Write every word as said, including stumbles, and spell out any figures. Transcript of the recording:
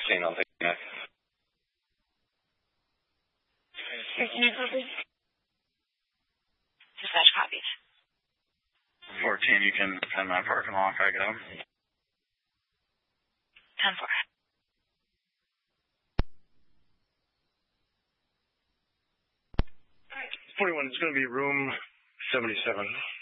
sixteen, I'll take it. Dispatch copies. fourteen, you can send my parking lot if I get up. ten four. forty-one, it's going to be room seventy-seven.